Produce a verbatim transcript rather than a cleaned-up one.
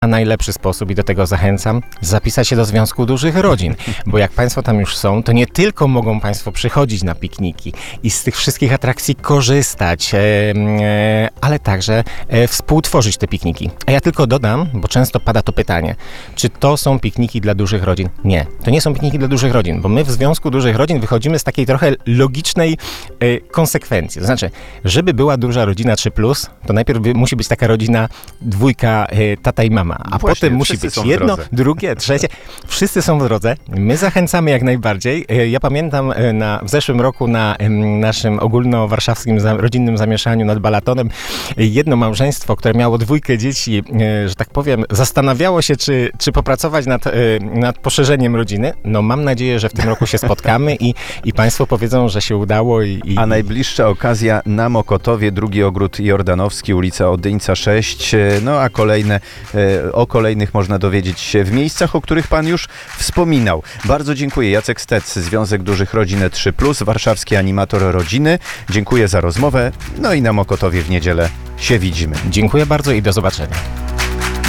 A najlepszy sposób, i do tego zachęcam, zapisać się do Związku Dużych Rodzin, bo jak Państwo tam już są, to nie tylko mogą Państwo przychodzić na pikniki i z tych wszystkich atrakcji korzystać, e, e, ale także e, współtworzyć te pikniki. A ja tylko dodam, bo często pada to pytanie, czy to są pikniki dla dużych rodzin? Nie, to nie są pikniki dla dużych rodzin, bo my w Związku Dużych Rodzin wychodzimy z takiej trochę logicznej e, konsekwencji. To znaczy, żeby była duża rodzina trzy plus, to najpierw by, musi być taka rodzina dwójka, e, tata i mama. A Właśnie, potem musi być jedno, drugie, trzecie. Wszyscy są w drodze. My zachęcamy jak najbardziej. Ja pamiętam na, w zeszłym roku na naszym ogólnowarszawskim za, rodzinnym zamieszaniu nad Balatonem jedno małżeństwo, które miało dwójkę dzieci, że tak powiem, zastanawiało się, czy, czy popracować nad, nad poszerzeniem rodziny. No mam nadzieję, że w tym roku się spotkamy i, i Państwo powiedzą, że się udało. I, i, A najbliższa okazja na Mokotowie, drugi ogród Jordanowski, ulica Odyńca sześć, no a kolejne o kolejnych można dowiedzieć się w miejscach, o których Pan już wspominał. Bardzo dziękuję. Jacek Stec, Związek Dużych Rodzin trzy plus, warszawski animator rodziny. Dziękuję za rozmowę. No i na Mokotowie w niedzielę się widzimy. Dziękuję bardzo i do zobaczenia.